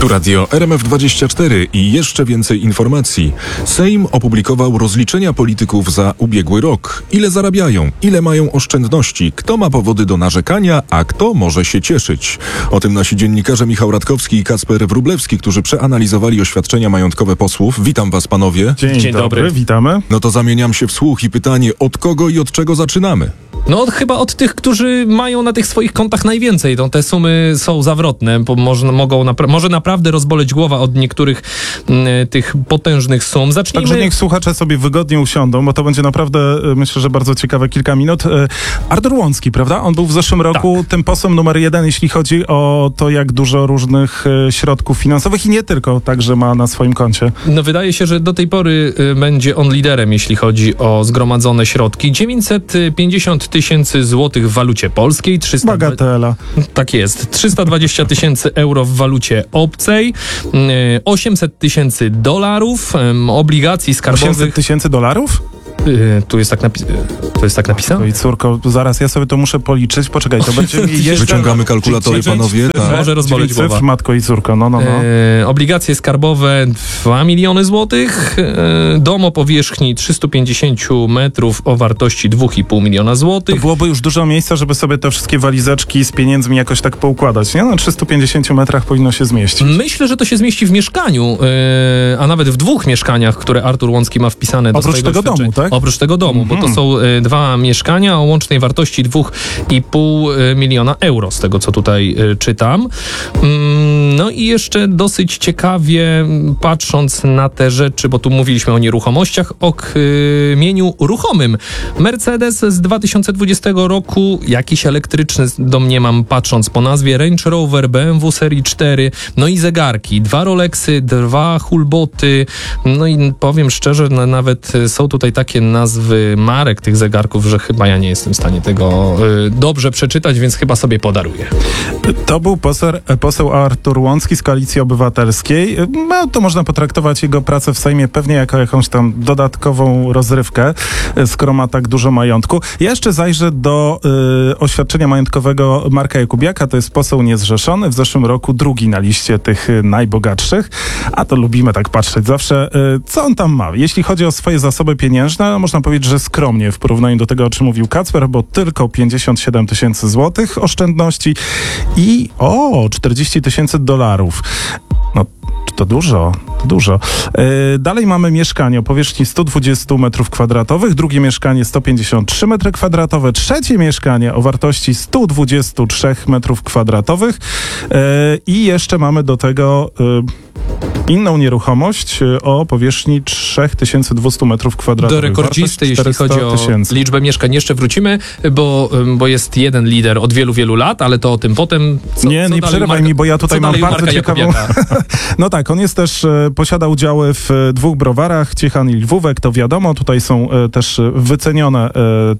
Tu radio RMF24 i jeszcze więcej informacji. Sejm opublikował rozliczenia polityków za ubiegły rok. Ile zarabiają, ile mają oszczędności, kto ma powody do narzekania, a kto może się cieszyć. O tym nasi dziennikarze Michał Radkowski i Kacper Wróblewski, którzy przeanalizowali oświadczenia majątkowe posłów. Witam was, panowie. Dzień dobry, witamy. No to zamieniam się w słuch i pytanie, od kogo i od czego zaczynamy? No chyba od tych, którzy mają na tych swoich kontach najwięcej. Te sumy są zawrotne, bo może naprawdę rozboleć głowa od niektórych tych potężnych sum. Zacznijmy... Także niech słuchacze sobie wygodnie usiądą, bo to będzie naprawdę, myślę, że bardzo ciekawe kilka minut. Artur Łącki, prawda? On był w zeszłym roku tym posłem numer 1, jeśli chodzi o to, jak dużo różnych środków finansowych i nie tylko, także ma na swoim koncie. No wydaje się, że do tej pory będzie on liderem, jeśli chodzi o zgromadzone środki. 950 tysięcy złotych w walucie polskiej. Bagatela. Tak jest. 320 tysięcy euro w walucie obcej. 800 tysięcy $, obligacji skarbowych. 800 tysięcy dolarów? Tu jest tak napisane? I córko, zaraz ja sobie to muszę policzyć. Poczekaj, to będzie mi jeszcze... Wyciągamy kalkulatory, panowie. Może rozboleć głowa. Matko i córko, no. Obligacje skarbowe 2 miliony złotych. Dom o powierzchni 350 metrów o wartości 2,5 miliona złotych. To byłoby już dużo miejsca, żeby sobie te wszystkie walizeczki z pieniędzmi jakoś tak poukładać, nie? Na 350 metrach powinno się zmieścić. Myślę, że to się zmieści w mieszkaniu, a nawet w 2 mieszkaniach, które Artur Łącki ma wpisane do swojego tego domu, tak? Oprócz tego domu, bo to są 2 mieszkania o łącznej wartości 2,5 miliona euro, z tego co tutaj czytam. No i jeszcze dosyć ciekawie, patrząc na te rzeczy, bo tu mówiliśmy o nieruchomościach, o mieniu ruchomym. Mercedes z 2020 roku, jakiś elektryczny, domniemam, patrząc po nazwie, Range Rover, BMW serii 4, no i zegarki, 2 Rolexy, 2 Hulboty, no i powiem szczerze, nawet są tutaj takie nazwy marek tych zegarków, że chyba ja nie jestem w stanie tego dobrze przeczytać, więc chyba sobie podaruję. To był poseł Artur Łącki z Koalicji Obywatelskiej. No, to można potraktować jego pracę w Sejmie pewnie jako jakąś tam dodatkową rozrywkę, skoro ma tak dużo majątku. Ja jeszcze zajrzę do oświadczenia majątkowego Marka Jakubiaka, to jest poseł niezrzeszony, w zeszłym roku 2. na liście tych najbogatszych, a to lubimy tak patrzeć zawsze. Co on tam ma? Jeśli chodzi o swoje zasoby pieniężne, można powiedzieć, że skromnie w porównaniu do tego, o czym mówił Kacper, bo tylko 57 tysięcy złotych oszczędności i 40 tysięcy dolarów. No, to dużo. Dalej mamy mieszkanie o powierzchni 120 metrów kwadratowych, drugie mieszkanie 153 metry kwadratowe, trzecie mieszkanie o wartości 123 metrów kwadratowych i jeszcze mamy do tego inną nieruchomość o powierzchni 3200 metrów kwadratowych. Do rekordzisty, jeśli chodzi o liczbę mieszkań. Jeszcze wrócimy, bo jest jeden lider od wielu, wielu lat, ale to o tym potem. Nie przerywaj mi, bo ja tutaj mam bardzo ciekawą... No tak, on jest też, posiada udziały w 2 browarach, Ciechan i Lwówek, to wiadomo, tutaj są też wycenione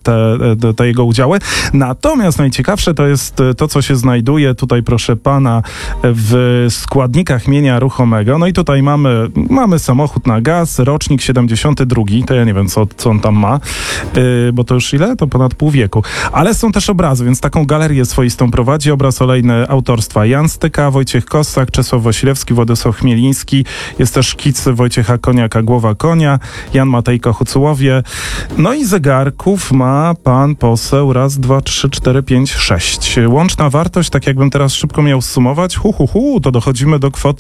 te jego udziały. Natomiast najciekawsze to jest to, co się znajduje tutaj, proszę pana, w składnikach mienia ruchomego. No i tutaj mamy samochód na gaz, rocznik 72, to ja nie wiem, co on tam ma, bo to już ile? To ponad pół wieku. Ale są też obrazy, więc taką galerię swoistą prowadzi. Obraz olejny autorstwa Jan Styka, Wojciech Kossak, Czesław Wasilewski, Władysław Chmieliński. Jest też szkic Wojciecha Koniaka, Głowa konia, Jan Matejko, Hucułowie. No i zegarków ma pan poseł 1, 2, 3, 4, 5, 6. Łączna wartość, tak jakbym teraz szybko miał zsumować, to dochodzimy do kwoty,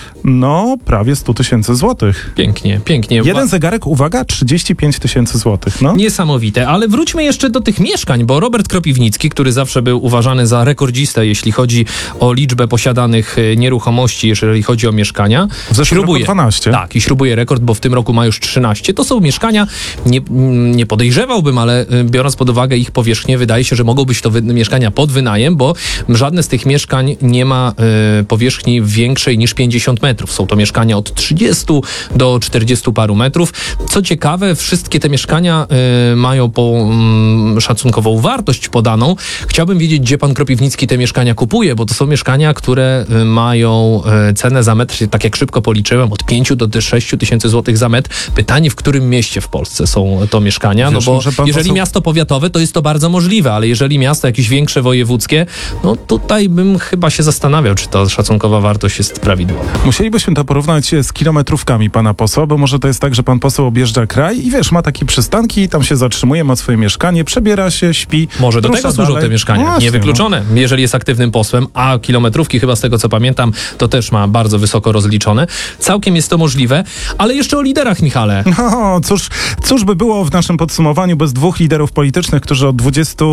prawie 100 tysięcy złotych. Pięknie. Jeden zegarek, uwaga, 35 tysięcy złotych. No. Niesamowite, ale wróćmy jeszcze do tych mieszkań, bo Robert Kropiwnicki, który zawsze był uważany za rekordzistę, jeśli chodzi o liczbę posiadanych nieruchomości, jeżeli chodzi o mieszkania. Śrubuje 12. Tak, i śrubuje rekord, bo w tym roku ma już 13. To są mieszkania, nie podejrzewałbym, ale biorąc pod uwagę ich powierzchnię, wydaje się, że mogą być to mieszkania pod wynajem, bo żadne z tych mieszkań nie ma powierzchni większej niż 50 metrów. metrów. Są to mieszkania od 30 do 40 paru metrów. Co ciekawe, wszystkie te mieszkania mają szacunkową wartość podaną. Chciałbym wiedzieć, gdzie pan Kropiwnicki te mieszkania kupuje, bo to są mieszkania, które mają cenę za metr, tak jak szybko policzyłem, od 5 do 6 tysięcy złotych za metr. Pytanie, w którym mieście w Polsce są to mieszkania? Wiesz, No bo jeżeli miasto powiatowe, to jest to bardzo możliwe, ale jeżeli miasto jakieś większe, wojewódzkie, no tutaj bym chyba się zastanawiał, czy ta szacunkowa wartość jest prawidłowa. Musielibyśmy to porównać z kilometrówkami pana posła, bo może to jest tak, że pan poseł objeżdża kraj i wiesz, ma takie przystanki, tam się zatrzymuje, ma swoje mieszkanie, przebiera się, śpi. Może do rusza tego służą dalej. te mieszkania. Właśnie, Niewykluczone, jeżeli jest aktywnym posłem, a kilometrówki chyba z tego co pamiętam, to też ma bardzo wysoko rozliczone. Całkiem jest to możliwe, ale jeszcze o liderach, Michale. No, cóż by było w naszym podsumowaniu bez dwóch liderów politycznych, którzy od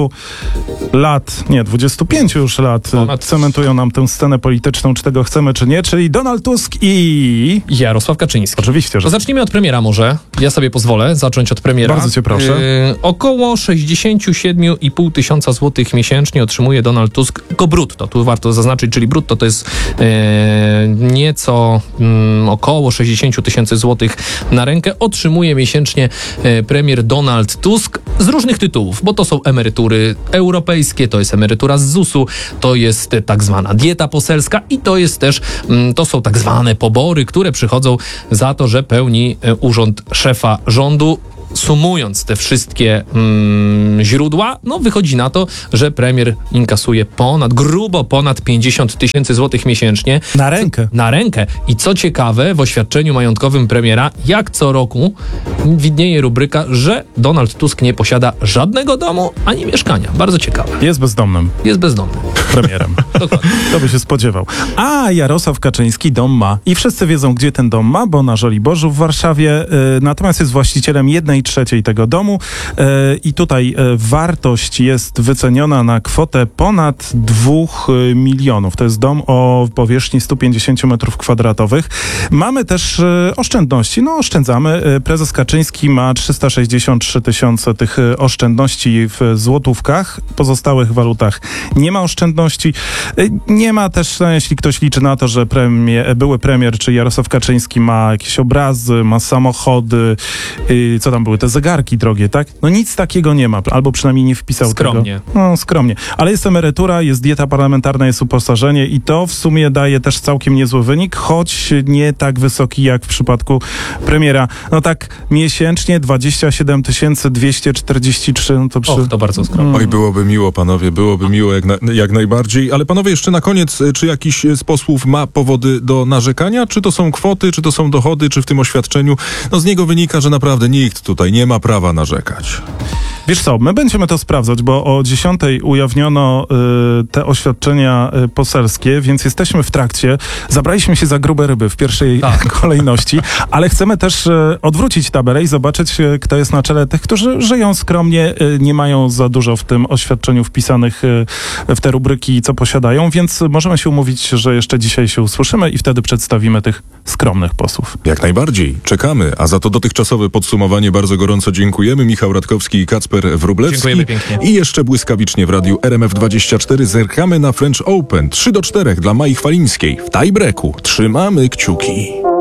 25 już lat cementują nam tę scenę polityczną, czy tego chcemy, czy nie, czyli Donald Tusk i... Jarosław Kaczyński. Oczywiście, że... To zacznijmy od premiera może. Ja sobie pozwolę zacząć od premiera. Bardzo cię proszę. Około 67,5 tysiąca złotych miesięcznie otrzymuje Donald Tusk, tylko brutto. Tu warto zaznaczyć, czyli brutto to jest nieco około 60 tysięcy złotych na rękę. Otrzymuje miesięcznie premier Donald Tusk z różnych tytułów, bo to są emerytury europejskie, to jest emerytura z ZUS-u, to jest tak zwana dieta poselska i to jest też, to są tak zwane pobory, które przychodzą za to, że pełni urząd szefa rządu. Sumując te wszystkie źródła, no wychodzi na to, że premier inkasuje grubo ponad 50 tysięcy złotych miesięcznie. Na rękę. Na rękę. I co ciekawe, w oświadczeniu majątkowym premiera, jak co roku, widnieje rubryka, że Donald Tusk nie posiada żadnego domu ani mieszkania. Bardzo ciekawe. Jest bezdomnym Jest bezdomny. premierem. Dokładnie. To by się spodziewał. A Jarosław Kaczyński dom ma. I wszyscy wiedzą, gdzie ten dom ma, bo na Żoliborzu w Warszawie. Natomiast jest właścicielem 1/3 tego domu. I tutaj wartość jest wyceniona na kwotę ponad 2 milionów. To jest dom o powierzchni 150 metrów kwadratowych. Mamy też oszczędności. No oszczędzamy. Prezes Kaczyński ma 363 tysiące tych oszczędności w złotówkach. W pozostałych walutach nie ma oszczędności. Nie ma też, jeśli ktoś liczy na to, że były premier, czy Jarosław Kaczyński ma jakieś obrazy, ma samochody, co tam były, te zegarki drogie, tak? No nic takiego nie ma, albo przynajmniej nie wpisał Skromnie. tego. No skromnie. Ale jest emerytura, jest dieta parlamentarna, jest uposażenie i to w sumie daje też całkiem niezły wynik, choć nie tak wysoki jak w przypadku premiera. No tak miesięcznie 27 243, no to To bardzo skromnie. Oj, byłoby miło, panowie, byłoby miło jak najbardziej. Ale panowie, jeszcze na koniec, czy jakiś z posłów ma powody do narzekania? Czy to są kwoty, czy to są dochody, czy w tym oświadczeniu? No z niego wynika, że naprawdę nikt tutaj nie ma prawa narzekać. Wiesz co, my będziemy to sprawdzać, bo o 10:00 ujawniono te oświadczenia poselskie, więc jesteśmy w trakcie. Zabraliśmy się za grube ryby w pierwszej kolejności, ale chcemy też odwrócić tabelę i zobaczyć, kto jest na czele tych, którzy żyją skromnie, nie mają za dużo w tym oświadczeniu wpisanych w te rubryki, co posiadają, więc możemy się umówić, że jeszcze dzisiaj się usłyszymy i wtedy przedstawimy tych skromnych posłów. Jak najbardziej. Czekamy. A za to dotychczasowe podsumowanie bardzo gorąco dziękujemy. Michał Radkowski i Kacper Wróblewski. Dziękujemy pięknie. I jeszcze błyskawicznie w radiu RMF24 zerkamy na French Open 3-4 dla Mai Chwalińskiej w tiebreaku. Trzymamy kciuki.